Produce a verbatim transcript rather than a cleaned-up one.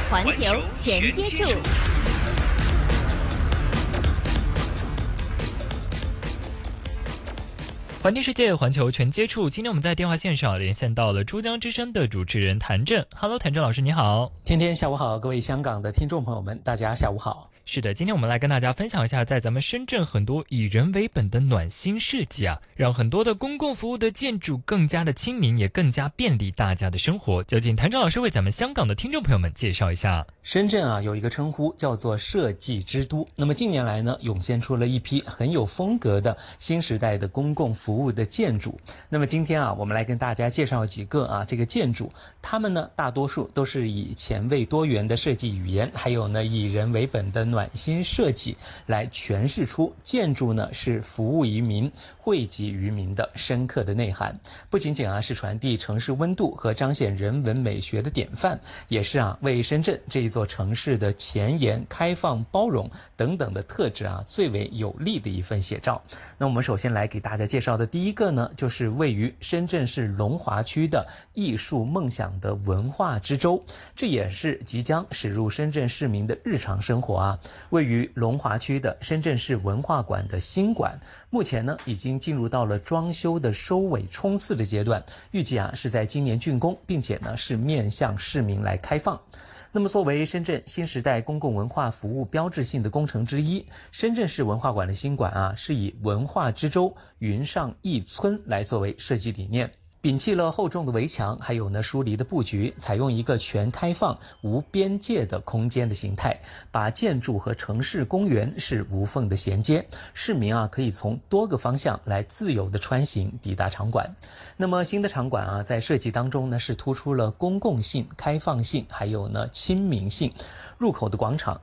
环球全接触。 环听世界，环球全接触。今天我们在电话线上连线到了珠江之声的主持人谭震。Hello， 谭震老师你好。 天天下午好，各位香港的听众朋友们，大家下午好。 是的，今天我们来跟大家分享一下，在咱们深圳很多以人为本的暖心设计啊，让很多的公共服务的建筑更加的亲民，也更加便利大家的生活。究竟谭震老师为咱们香港的听众朋友们介绍一下。 深圳啊有一个称呼叫做设计之都，那么近年来呢，涌现出了一批很有风格的新时代的公共服务的建筑。那么今天啊，我们来跟大家介绍几个啊这个建筑，它们呢大多数都是以前卫多元的设计语言，还有呢以人为本的暖心设计来诠释出建筑呢是服务于民、惠及于民的深刻的内涵。不仅仅啊是传递城市温度和彰显人文美学的典范，也是啊为深圳这一座城市的前沿、开放、包容等等的特质啊最为有力的一份写照。那我们首先来给大家介绍的第一个呢，就是位于深圳市龙华区的艺术梦想的文化之州，这也是即将驶入深圳市民的日常生活啊。位于龙华区的深圳市文化馆的新馆，目前呢已经进入到了装修的收尾冲刺的阶段，预计啊是在今年竣工，并且呢是面向市民来开放。那么作为深圳新时代公共文化服务标志性的工程之一，深圳市文化馆的新馆啊是以文化之州云上一村来作为设计理念，摒弃了厚重的围墙，还有呢疏离的布局，采用一个全开放无边界的空间的形态，把建筑和城市公园是无缝的衔接，市民啊可以从多个方向来自由的穿行抵达场馆。那么新的场馆啊在设计当中呢是突出了公共性、开放性，还有呢亲民性。入口的广场